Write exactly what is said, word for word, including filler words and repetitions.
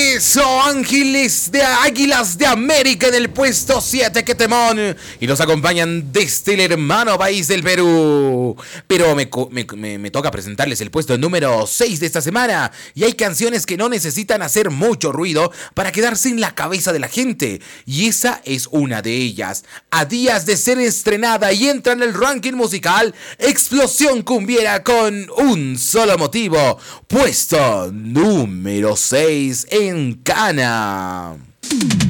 Eso, Ángeles de Águilas de América en el puesto siete, qué temón. Y nos acompañan desde el hermano país del Perú. Pero me, me, me, me toca presentarles el puesto número seis de esta semana. Y hay canciones que no necesitan hacer mucho ruido para quedarse en la cabeza de la gente. Y esa es una de ellas. A días de ser estrenada y entra en el ranking musical, Explosión Cumbiera con Un Solo Motivo. Puesto número seis en Cana.